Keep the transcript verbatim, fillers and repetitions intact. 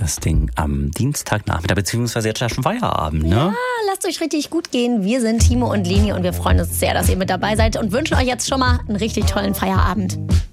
Podcasting am Dienstagnachmittag, beziehungsweise jetzt ja schon Feierabend, ne? Ja, lasst euch richtig gut gehen. Wir sind Timo und Leni und wir freuen uns sehr, dass ihr mit dabei seid und wünschen euch jetzt schon mal einen richtig tollen Feierabend.